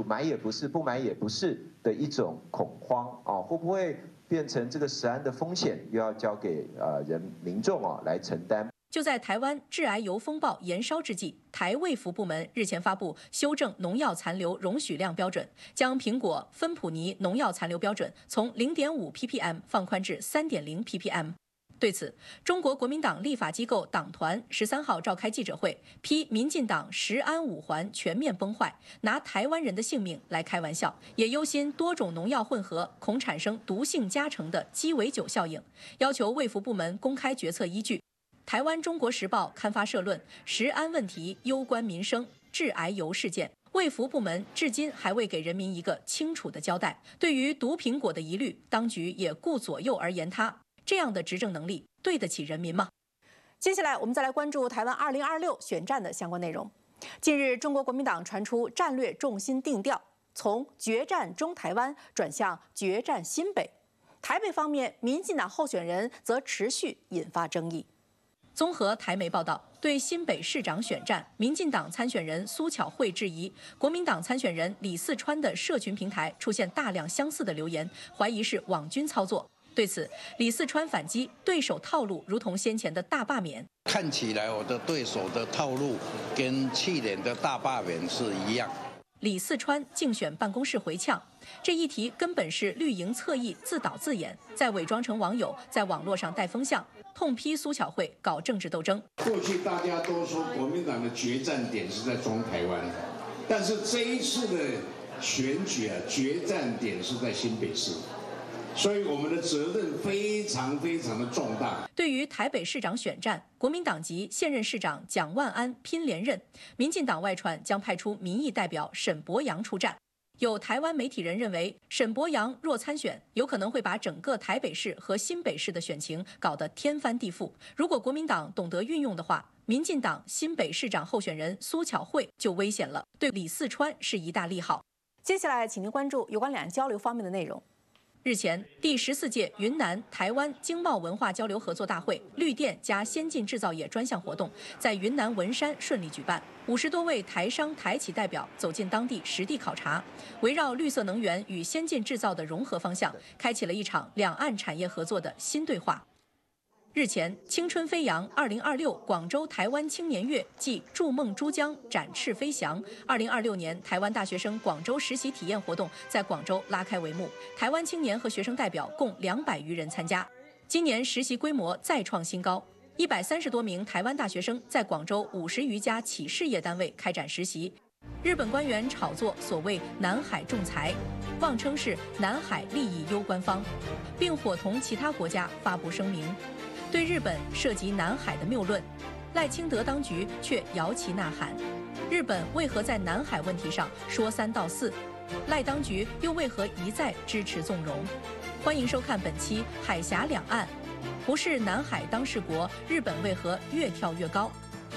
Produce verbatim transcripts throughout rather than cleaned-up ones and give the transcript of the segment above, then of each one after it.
买也不是，不买也不是的一种恐慌啊，会不会变成这个食安的风险又要交给呃人民众啊来承担？ 就在台湾致癌油风暴延烧之际，台卫福部门日前发布修正农药残留容许量标准，将苹果、芬普尼农药残留标准从 零点五 ppm 放宽至 三点零 ppm。对此，中国国民党立法机构党团十三号召开记者会，批民进党食安五环全面崩坏，拿台湾人的性命来开玩笑，也忧心多种农药混合恐产生毒性加成的鸡尾酒效应，要求卫福部门公开决策依据。台湾《中国时报》刊发社论：食安问题攸关民生，致癌油事件，卫福部门至今还未给人民一个清楚的交代。对于毒苹果的疑虑，当局也顾左右而言他，这样的执政能力对得起人民吗？接下来我们再来关注台湾二零二六选战的相关内容。近日，中国国民党传出战略重心定调，从决战中台湾转向决战新北。台北方面，民进党候选人则持续引发争议。综合台媒报道，对新北市长选战，民进党参选人苏巧慧质疑国民党参选人李四川的社群平台出现大量相似的留言，怀疑是网军操作。对此，李四川反击，对手套路如同先前的大罢免。 看起来我的对手的套路跟去年的大罢免是一样。 李四川竞选办公室回呛，这一题根本是绿营侧翼自导自演，再伪装成网友，在网络上带风向，痛批苏巧慧搞政治斗争。 过去大家都说国民党的决战点是在中台湾，但是这一次的选举啊，决战点是在新北市。所以我们的责任非常非常的重大。 对于台北市长选战，国民党籍现任市长蒋万安拼连任，民进党外传将派出民意代表沈伯洋出战。有台湾媒体人认为，沈伯洋若参选，有可能会把整个台北市和新北市的选情搞得天翻地覆。如果国民党懂得运用的话，民进党新北市长候选人苏巧慧就危险了，对李四川是一大利好。接下来，请您关注有关两岸交流方面的内容。日前，第十四届云南台湾经贸文化交流合作大会绿电加先进制造业专项活动在云南文山顺利举办。五十多位台商台企代表走进当地实地考察，围绕绿色能源与先进制造的融合方向，开启了一场两岸产业合作的新对话。日前，青春飞扬二零二六广州台湾青年月暨筑梦珠江展翅飞翔二零二六年台湾大学生广州实习体验活动在广州拉开帷幕，台湾青年和学生代表共两百余人参加。今年实习规模再创新高，一百三十多名台湾大学生在广州五十余家企事业单位开展实习。日本官员炒作所谓南海仲裁，妄称是南海利益攸关方，并伙同其他国家发布声明。对日本涉及南海的谬论，赖清德当局却摇旗呐喊。日本为何在南海问题上说三道四？赖当局又为何一再支持纵容？欢迎收看本期《海峡两岸》，不是南海当事国，日本为何越跳越高？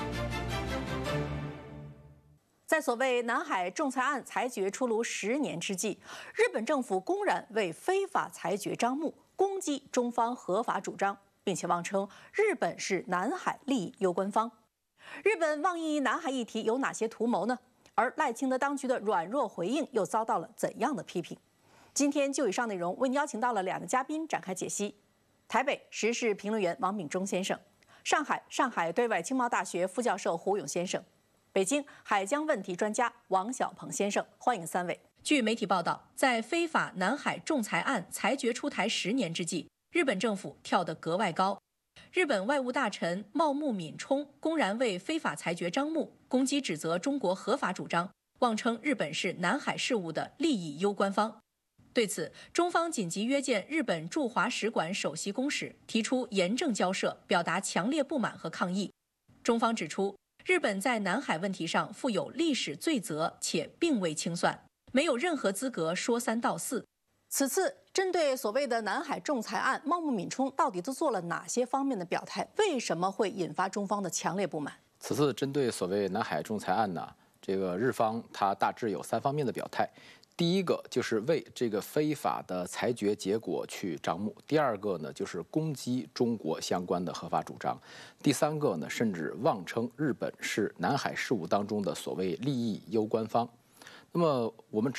在所谓南海仲裁案裁决出炉十年之际，日本政府公然为非法裁决张目，攻击中方合法主张，并且妄称日本是南海利益攸关方。日本妄议南海议题有哪些图谋呢？而赖清德当局的软弱回应又遭到了怎样的批评？今天就以上内容为您邀请到了两个嘉宾展开解析：台北时事评论员王炳忠先生，上海上海对外经贸大学副教授胡勇先生，北京海疆问题专家王小鹏先生。欢迎三位。据媒体报道，在非法南海仲裁案裁决出台十年之际，日本政府跳得格外高。日本外务大臣茂木敏充公然为非法裁决张目，攻击指责中国合法主张，妄称日本是南海事务的利益攸关方。对此，中方紧急约见日本驻华使馆首席公使，提出严正交涉，表达强烈不满和抗议。中方指出，日本在南海问题上负有历史罪责，且并未清算，没有任何资格说三道四。此次针对所谓的南海仲裁案，茂木敏充到底都做了哪些方面的表态？为什么会引发中方的强烈不满？ 此次针对所谓南海仲裁案呢，这个日方它大致有三方面的表态。第一个就是为这个非法的裁决结果去张目，第二个呢就是攻击中国相关的合法主张，第三个呢甚至妄称日本是南海事务当中的所谓利益攸关方。那么我们